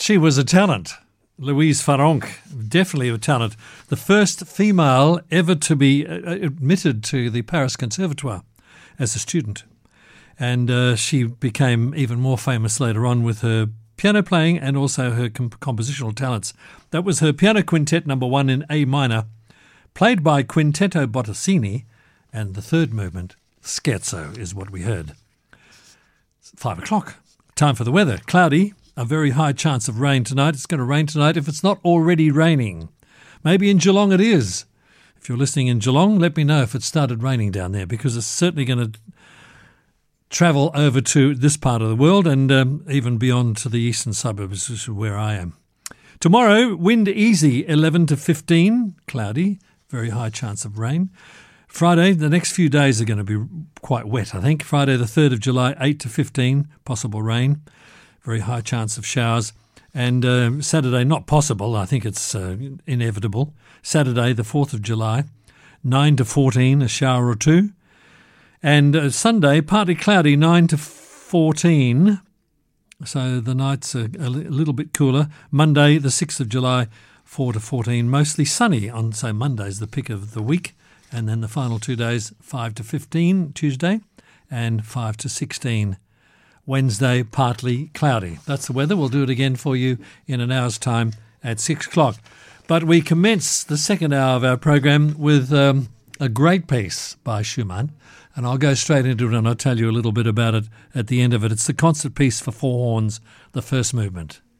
She was a talent. Louise Farronc, definitely a talent. The first female ever to be admitted to the Paris Conservatoire as a student. And she became even more famous later on with her piano playing and also her compositional talents. That was her Piano Quintet No. 1 in A minor, played by Quintetto Bottesini, and the third movement, Scherzo, is what we heard. It's 5 o'clock. Time for the weather. Cloudy, a very high chance of rain tonight. It's going to rain tonight if it's not already raining. Maybe in Geelong it is. If you're listening in Geelong, let me know if it started raining down there, because it's certainly going to travel over to this part of the world and even beyond to the eastern suburbs, which is where I am. Tomorrow, wind easy, 11 to 15, cloudy, very high chance of rain. Friday, the next few days are going to be quite wet, I think. Friday the 3rd of July, 8 to 15, possible rain, very high chance of showers. And Saturday, not possible, I think it's inevitable. Saturday the 4th of July, 9 to 14, a shower or two. And Sunday, partly cloudy, 9 to 14. So the nights are a little bit cooler. Monday, the 6th of July, 4 to 14. Mostly sunny on, so Monday's the pick of the week. And then the final 2 days, 5 to 15, Tuesday, and 5 to 16, Wednesday, partly cloudy. That's the weather. We'll do it again for you in an hour's time at 6 o'clock. But we commence the second hour of our program with a great piece by Schumann. And I'll go straight into it and I'll tell you a little bit about it at the end of it. It's the concert piece for four horns, the first movement.